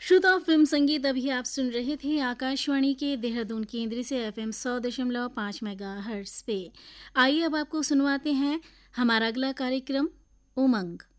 श्रोताओं, फिल्म संगीत अभी आप सुन रहे थे आकाशवाणी के देहरादून केंद्र से एफएम 100.5 मेगाहर्ट्ज पे। आइए अब आपको सुनवाते हैं हमारा अगला कार्यक्रम उमंग।